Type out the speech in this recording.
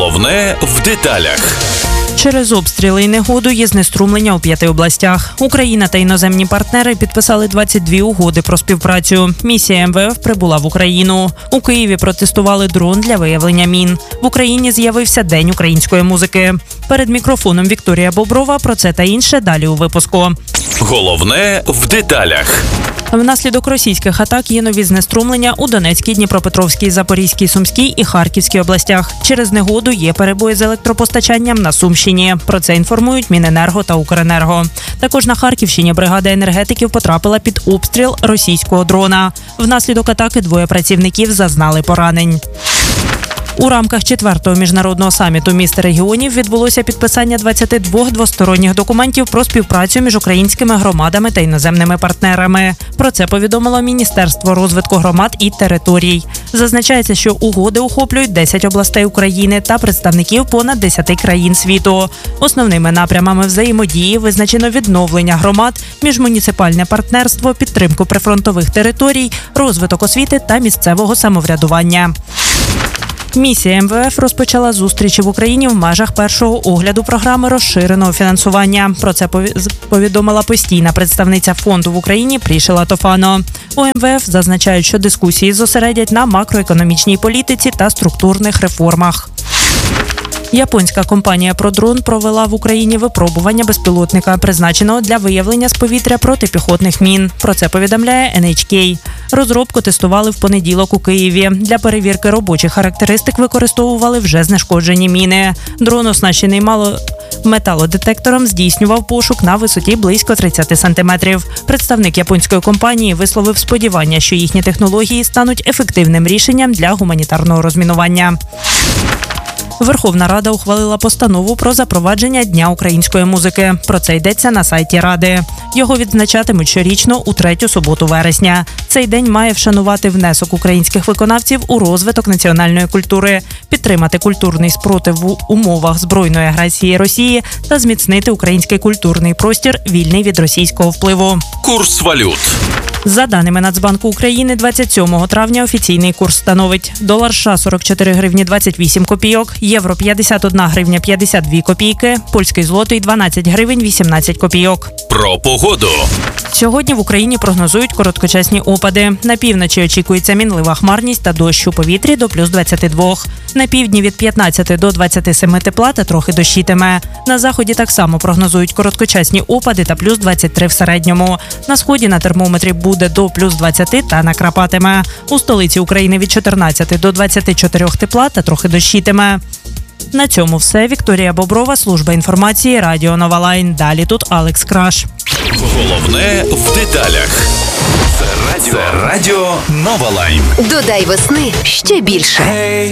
Головне в деталях. Через обстріли і негоду є знеструмлення у 5 областях. Україна та іноземні партнери підписали 22 угоди про співпрацю. Місія МВФ прибула в Україну. У Києві протестували дрон для виявлення мін. В Україні з'явився День української музики. Перед мікрофоном Вікторія Боброва. Про це та інше далі у випуску. Головне в деталях. Внаслідок російських атак є нові знеструмлення у Донецькій, Дніпропетровській, Запорізькій, Сумській і Харківській областях. Через негоду є перебої з електропостачанням на Сумщині. Про це інформують Міненерго та Укренерго. Також на Харківщині бригада енергетиків потрапила під обстріл російського дрона. Внаслідок атаки 2 працівників зазнали поранень. У рамках 4-го міжнародного саміту міст регіонів відбулося підписання 22 двосторонніх документів про співпрацю між українськими громадами та іноземними партнерами. Про це повідомило Міністерство розвитку громад і територій. Зазначається, що угоди охоплюють 10 областей України та представників понад 10 країн світу. Основними напрямами взаємодії визначено відновлення громад, міжмуніципальне партнерство, підтримку прифронтових територій, розвиток освіти та місцевого самоврядування. Місія МВФ розпочала зустрічі в Україні в межах першого огляду програми розширеного фінансування. Про це повідомила постійна представниця фонду в Україні Прішила Тофано. У МВФ зазначають, що дискусії зосередять на макроекономічній політиці та структурних реформах. Японська компанія «Продрон» провела в Україні випробування безпілотника, призначеного для виявлення з повітря протипіхотних мін. Про це повідомляє NHK. Розробку тестували в понеділок у Києві. Для перевірки робочих характеристик використовували вже знешкоджені міни. Дрон, оснащений металодетектором, здійснював пошук на висоті близько 30 сантиметрів. Представник японської компанії висловив сподівання, що їхні технології стануть ефективним рішенням для гуманітарного розмінування. Верховна Рада ухвалила постанову про запровадження Дня української музики. Про це йдеться на сайті Ради. Його відзначатимуть щорічно у 3-ю суботу вересня. Цей день має вшанувати внесок українських виконавців у розвиток національної культури, підтримати культурний спротив в умовах збройної агресії Росії та зміцнити український культурний простір, вільний від російського впливу. Курс валют. За даними Нацбанку України, 27 травня офіційний курс становить: долар США – 44 гривні 28 копійок, євро – 51 гривня 52 копійки, польський злотий – 12 гривень 18 копійок. Про погоду. Сьогодні в Україні прогнозують короткочасні опади. На півночі очікується мінлива хмарність та дощ у повітрі до плюс 22. На півдні від 15 до 27 тепла та трохи дощитиме. На заході так само прогнозують короткочасні опади та плюс 23 в середньому. На сході на термометрі буде до плюс 20 та накрапатиме. У столиці України від 14 до 24 тепла та трохи дощитиме. На цьому все. Вікторія Боброва, служба інформації, Радіо Нова Лайн. Далі тут Алекс Краш. Головне в деталях. Це Радіо Нова Лайн. Додай весни ще більше.